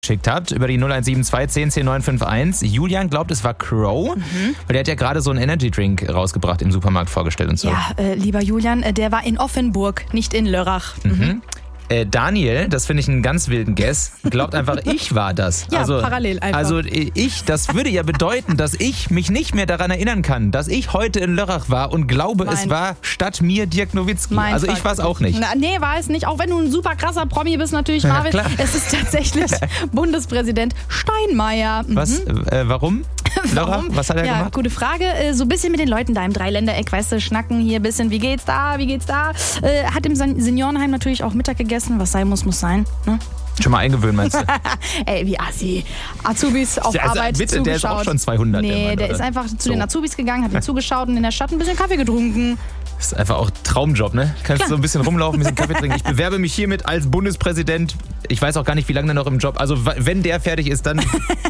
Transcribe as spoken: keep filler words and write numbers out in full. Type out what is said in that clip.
geschickt habt über die null eins sieben zwei zehn zehn neun fünf eins. Julian glaubt, es war Crow, mhm. weil der hat ja gerade so einen Energy Drink rausgebracht im Supermarkt vorgestellt und so. Ja, äh, lieber Julian, äh, der war in Offenburg, nicht in Lörrach. Mhm. Mhm. Äh, Daniel, das finde ich einen ganz wilden Guess, glaubt einfach, ich war das. Ja, also, parallel einfach. Also ich, das würde ja bedeuten, dass ich mich nicht mehr daran erinnern kann, dass ich heute in Lörrach war und glaube, mein es war statt mir Dirk Nowitzki. Mein also ich war es auch nicht. Na, nee, war es nicht. Auch wenn du ein super krasser Promi bist natürlich, Marvin. Ja, es ist tatsächlich Bundespräsident Steinmeier. Mhm. Was? Äh, warum? Lörrach? Was hat er ja, gemacht? Gute Frage. So ein bisschen mit den Leuten da im Dreiländereck, weißt du, schnacken hier ein bisschen, wie geht's da, wie geht's da. Äh, hat im Seniorenheim natürlich auch Mittag gegessen, was sein muss, muss sein. Ne? Schon mal eingewöhnt, meinst du? Ey, wie assi. Azubis auf ja, also Arbeit bitte, zugeschaut. Der ist auch schon zweihundert. Nee, der, Mann, der oder? ist einfach zu so. den Azubis gegangen, hat ihm zugeschaut und in der Stadt ein bisschen Kaffee getrunken. Das ist einfach auch Traumjob, ne? Du kannst Klar. so ein bisschen rumlaufen, ein bisschen Kaffee trinken. Ich bewerbe mich hiermit als Bundespräsident. Ich weiß auch gar nicht, wie lange der noch im Job. Also wenn der fertig ist, dann